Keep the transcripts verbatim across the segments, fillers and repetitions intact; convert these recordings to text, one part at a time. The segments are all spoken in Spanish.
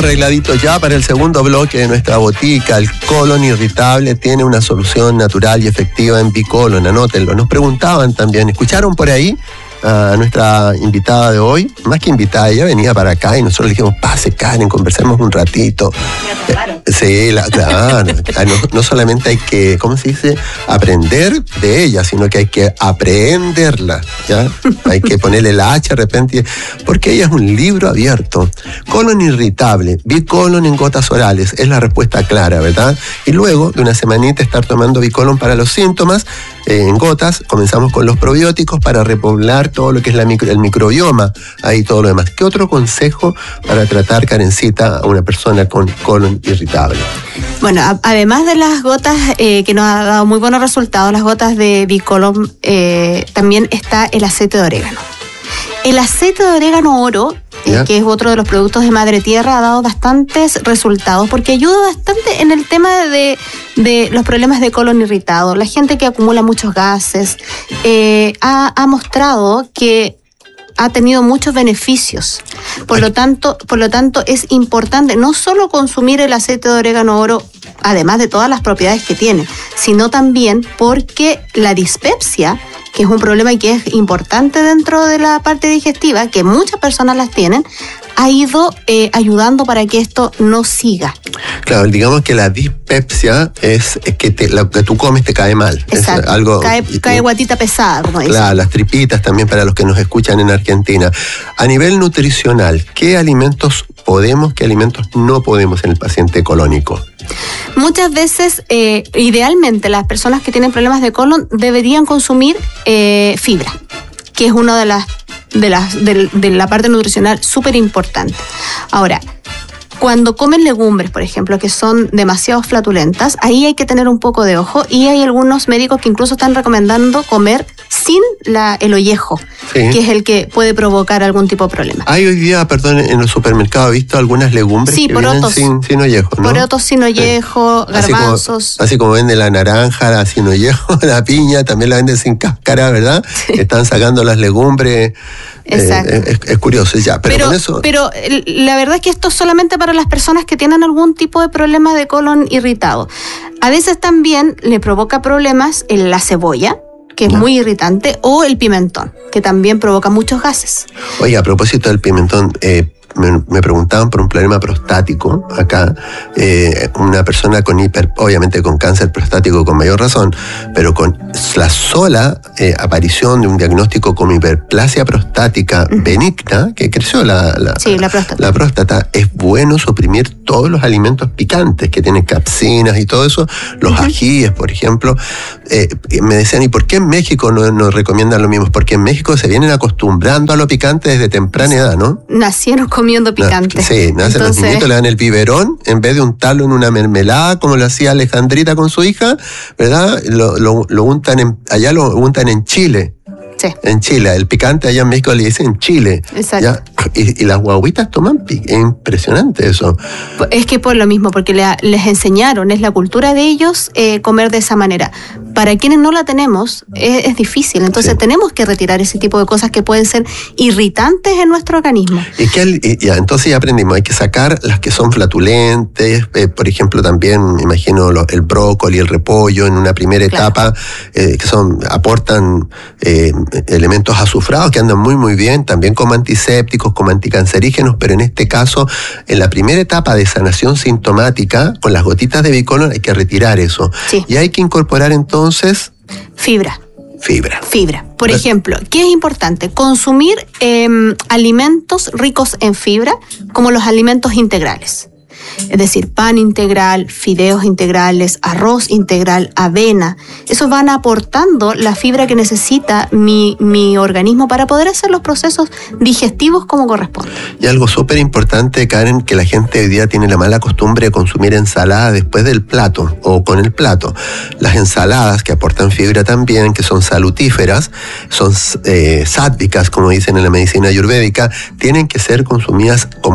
arregladitos ya para el segundo bloque de nuestra botica. El colon irritable tiene una solución natural y efectiva en Bicolon, anótenlo. Nos preguntaban también, ¿escucharon por ahí a nuestra invitada de hoy? Más que invitada, ella venía para acá y nosotros le dijimos, pase Karen, conversemos un ratito. Eh, sí, la, claro, no, no solamente hay que, ¿cómo se dice? Aprender de ella, sino que hay que aprenderla, ¿ya? Hay que ponerle la H de repente, porque ella es un libro abierto. Colon irritable, Bicolon en gotas orales, es la respuesta clara, ¿verdad? Y luego de una semanita estar tomando Bicolon para los síntomas, eh, en gotas, comenzamos con los probióticos para repoblar todo lo que es la micro, el microbioma, ahí todo lo demás. ¿Qué otro consejo para tratar, Karencita, a una persona con colon irritable? Bueno, a, además de las gotas eh, que nos ha dado muy buenos resultados, las gotas de Bicolon, eh, también está el aceite de orégano. El aceite de orégano oro, eh, que es otro de los productos de Madre Tierra, ha dado bastantes resultados porque ayuda bastante en el tema de, de los problemas de colon irritado. La gente que acumula muchos gases eh, ha, ha mostrado que ha tenido muchos beneficios. Por lo tanto, por lo tanto, es importante no solo consumir el aceite de orégano oro, además de todas las propiedades que tiene, sino también porque la dispepsia, que es un problema que es importante dentro de la parte digestiva, que muchas personas las tienen, ha ido eh, ayudando para que esto no siga. Claro, digamos que la dispepsia es, es que te, lo que tú comes te cae mal. Exacto, es algo, cae, cae guatita pesada, como dicen. Claro, las tripitas también para los que nos escuchan en Argentina. A nivel nutricional, ¿qué alimentos podemos, qué alimentos no podemos en el paciente colónico? Muchas veces, eh, idealmente, las personas que tienen problemas de colon deberían consumir eh, fibra, que es una de las de, las, de, de la parte nutricional súper importante. Ahora, cuando comen legumbres, por ejemplo, que son demasiado flatulentas, ahí hay que tener un poco de ojo y hay algunos médicos que incluso están recomendando comer sin la, el ollejo, sí, que es el que puede provocar algún tipo de problema. Hay hoy día, perdón, en los supermercados he visto algunas legumbres sí, que porotos, vienen sin, sin ollejo, ¿no? Porotos sin ollejo, sí, garbanzos. Así como, así como venden la naranja, la sin ollejo, la piña, también la venden sin cáscara, ¿verdad? Sí. Están sacando las legumbres. Exacto. Eh, es, es curioso, ya, pero, pero con eso... Pero la verdad es que esto es solamente para las personas que tienen algún tipo de problema de colon irritado. A veces también le provoca problemas en la cebolla, que es no. muy irritante, o el pimentón, que también provoca muchos gases. Oye, a propósito del pimentón, eh, me, me preguntaban por un problema prostático acá, eh, una persona con hiper, obviamente con cáncer prostático con mayor razón, pero con la sola eh, aparición de un diagnóstico como hiperplasia prostática uh-huh. benigna, que creció la, la, sí, la, próstata. la próstata, es bueno suprimir todos los alimentos picantes que tienen capsinas y todo eso, los uh-huh. ajíes, por ejemplo. Eh, me decían, ¿y por qué en México no nos recomiendan lo mismo? Porque en México se vienen acostumbrando a lo picante desde temprana edad, ¿no? Nacieron comiendo picante. No, sí, nacen Entonces... los niñitos, le dan el biberón, en vez de untarlo en una mermelada, como lo hacía Alejandrita con su hija, ¿verdad? Lo, lo, lo untan en, allá lo untan en chile. Sí. En Chile, el picante allá en México le dicen chile. Exacto. ¿Ya? Y, y las guaguitas toman pique. Es impresionante eso. Es que por lo mismo, porque le, les enseñaron, es la cultura de ellos eh, comer de esa manera. Para quienes no la tenemos, es, es difícil. Entonces sí. tenemos que retirar ese tipo de cosas que pueden ser irritantes en nuestro organismo. Y que y, ya, entonces ya aprendimos, hay que sacar las que son flatulentes, eh, por ejemplo también, me imagino, lo, el brócoli, el repollo, en una primera claro. etapa, eh, que son aportan... Eh, elementos azufrados que andan muy muy bien, también como antisépticos, como anticancerígenos, pero en este caso, en la primera etapa de sanación sintomática, con las gotitas de Bicolon hay que retirar eso. Sí. Y hay que incorporar entonces... Fibra. Fibra. Fibra. Por ejemplo, ¿qué es importante? Consumir eh, alimentos ricos en fibra, como los alimentos integrales. Es decir, pan integral, fideos integrales, arroz integral, avena. Esos van aportando la fibra que necesita mi, mi organismo para poder hacer los procesos digestivos como corresponde. Y algo súper importante, Karen, que la gente hoy día tiene la mala costumbre de consumir ensalada después del plato o con el plato. Las ensaladas que aportan fibra también, que son salutíferas, son eh, sádvicas, como dicen en la medicina ayurvédica, tienen que ser consumidas como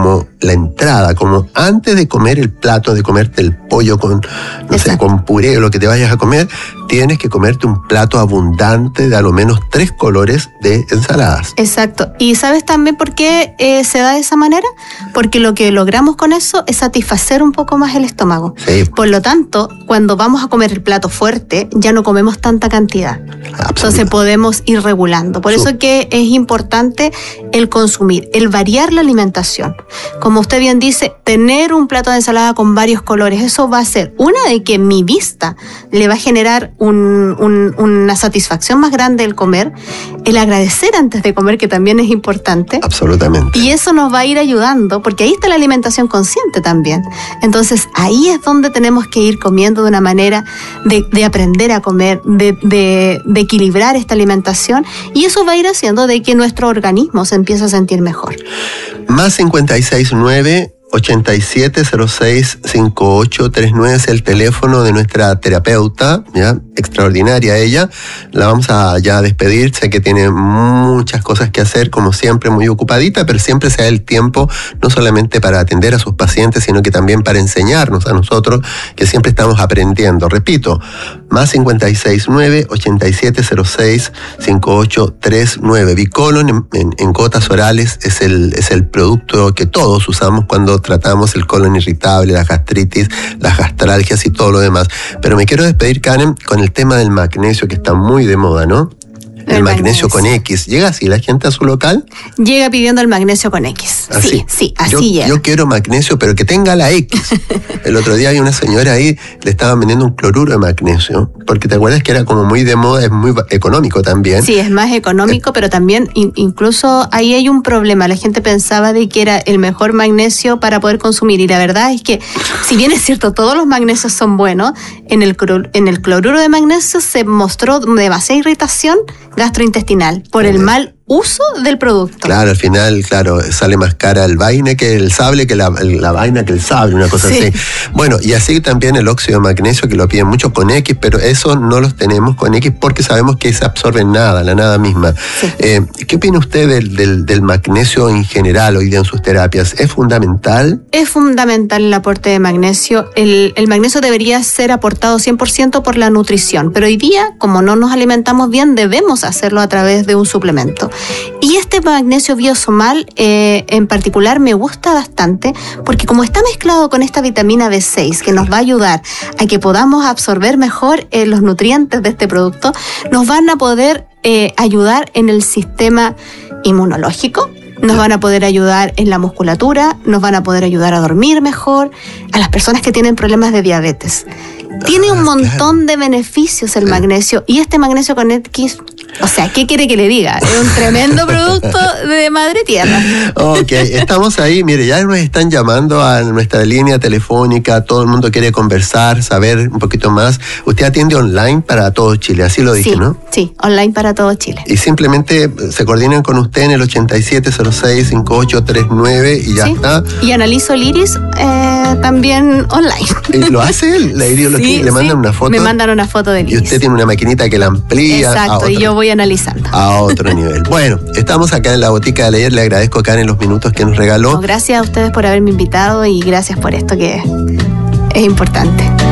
la entrada, como antes de comer el plato, de comerte el pollo con, no sé, con puré o lo que te vayas a comer, tienes que comerte un plato abundante de a lo menos tres colores de ensaladas. Exacto. ¿Y sabes también por qué eh, se da de esa manera? Porque lo que logramos con eso es satisfacer un poco más el estómago. Sí. Por lo tanto, cuando vamos a comer el plato fuerte, ya no comemos tanta cantidad. Entonces podemos ir regulando. Por eso que es importante el consumir, el variar la alimentación. Como usted bien dice, tener un plato de ensalada con varios colores, eso va a ser una de que mi vista le va a generar un, un, una satisfacción más grande el comer, el agradecer antes de comer, que también es importante. Absolutamente. Y eso nos va a ir ayudando, porque ahí está la alimentación consciente también. Entonces ahí es donde tenemos que ir comiendo de una manera de, de aprender a comer, de, de, de equilibrar esta alimentación, y eso va a ir haciendo de que nuestro organismo se empiece a sentir mejor. Más cincuenta y seis nueve ochenta y siete cero seis cincuenta y ocho treinta y nueve es el teléfono de nuestra terapeuta, ¿ya? Extraordinaria ella. La vamos a ya despedir. Sé que tiene muchas cosas que hacer, como siempre, muy ocupadita, pero siempre se da el tiempo no solamente para atender a sus pacientes, sino que también para enseñarnos a nosotros, que siempre estamos aprendiendo. Repito, más cincuenta y seis nueve ochenta y siete cero seis cincuenta y ocho treinta y nueve. Bicolon en, en, en gotas orales es el, es el producto que todos usamos cuando tratamos el colon irritable, la gastritis, las gastralgias y todo lo demás. Pero me quiero despedir, Karen, con el tema del magnesio, que está muy de moda, ¿no? El, el magnesio, magnesio con X. ¿Llega así la gente a su local? Llega pidiendo el magnesio con X. ¿Así? Sí, sí, así yo, llega. Yo quiero magnesio, pero que tenga la X. El otro día hay una señora ahí, le estaban vendiendo un cloruro de magnesio, porque te acuerdas que era como muy de moda, es muy económico también. Sí, es más económico, eh, pero también in, incluso ahí hay un problema. La gente pensaba de que era el mejor magnesio para poder consumir, y la verdad es que, si bien es cierto, todos los magnesios son buenos, en el, en el cloruro de magnesio se mostró demasiada irritación gastrointestinal por el mal uso del producto. Claro, al final, claro, sale más cara el vaina que el sable, que la, la vaina que el sable, una cosa sí. así. Bueno, y así también el óxido de magnesio, que lo piden mucho con X, pero eso no los tenemos con X porque sabemos que se absorbe en nada, la nada misma. Sí. Eh, ¿Qué opina usted del, del, del magnesio en general hoy día en sus terapias? ¿Es fundamental? Es fundamental el aporte de magnesio. El, el magnesio debería ser aportado cien por ciento por la nutrición, pero hoy día, como no nos alimentamos bien, debemos hacerlo a través de un suplemento. Y este magnesio biosomal eh, en particular me gusta bastante porque como está mezclado con esta vitamina B seis que nos va a ayudar a que podamos absorber mejor eh, los nutrientes de este producto, nos van a poder eh, ayudar en el sistema inmunológico, nos van a poder ayudar en la musculatura, nos van a poder ayudar a dormir mejor, a las personas que tienen problemas de diabetes. Tiene un montón de beneficios el magnesio, y este magnesio con X, o sea, ¿qué quiere que le diga? Es un tremendo producto de madre tierra. Ok, estamos ahí, mire, ya nos están llamando a nuestra línea telefónica, todo el mundo quiere conversar, saber un poquito más. Usted atiende online para todo Chile, así lo dije, sí, ¿no? Sí, online para todo Chile. Y simplemente se coordinan con usted en el ochenta y siete cero seis cincuenta y ocho treinta y nueve y ya sí. Está. Y analizo el iris eh, también online. ¿Lo hace él? ¿La iridología? Sí, le mandan sí. una foto. Me mandan una foto del iris. Y usted tiene una maquinita que la amplía. Exacto, y yo voy analizando. A otro nivel. Bueno, estamos acá en la Botica de Leer. Le agradezco, Karen, los minutos que nos regaló. No, gracias a ustedes por haberme invitado y gracias por esto que es importante.